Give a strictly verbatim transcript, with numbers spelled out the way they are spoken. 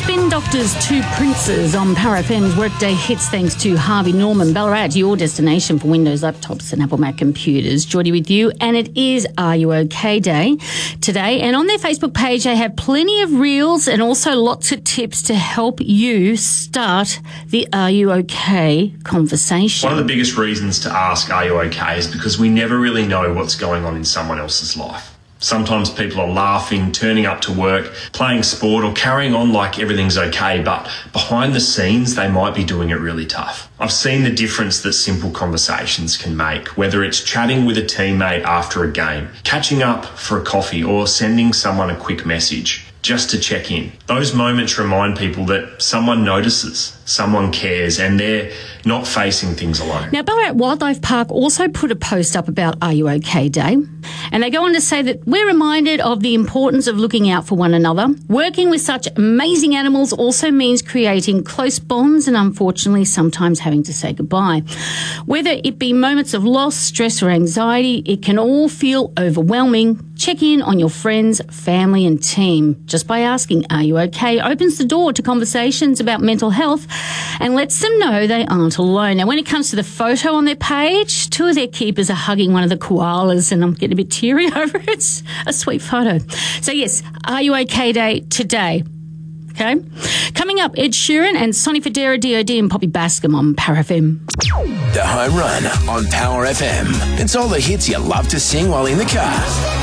Spin Doctors, Two Princes on Power F M's Workday Hits, thanks to Harvey Norman. Ballarat, your destination for Windows laptops and Apple Mac computers. Geordie with you, and it is Are You OK Day today. And on their Facebook page, they have plenty of reels and also lots of tips to help you start the Are You OK conversation. One of the biggest reasons to ask Are You OK is because we never really know what's going on in someone else's life. Sometimes people are laughing, turning up to work, playing sport or carrying on like everything's okay, but behind the scenes they might be doing it really tough. I've seen the difference that simple conversations can make, whether it's chatting with a teammate after a game, catching up for a coffee or sending someone a quick message just to check in. Those moments remind people that someone notices, someone cares, and they're not facing things alone. Now, Ballarat Wildlife Park also put a post up about Are You OK Day, and they go on to say that we're reminded of the importance of looking out for one another. Working with such amazing animals also means creating close bonds and, unfortunately, sometimes having to say goodbye. Whether it be moments of loss, stress or anxiety, it can all feel overwhelming. Check in on your friends, family and team. Just by asking, are you okay, opens the door to conversations about mental health and lets them know they aren't alone. Now, when it comes to the photo on their page, two of their keepers are hugging one of the koalas, and I'm getting a bit teary over it. It's a sweet photo. So, yes, Are You OK Day today. Okay? Coming up, Ed Sheeran and Sonny Fodera, D O D and Poppy Bascom on Power F M. The Home Run on Power F M. It's all the hits you love to sing while in the car.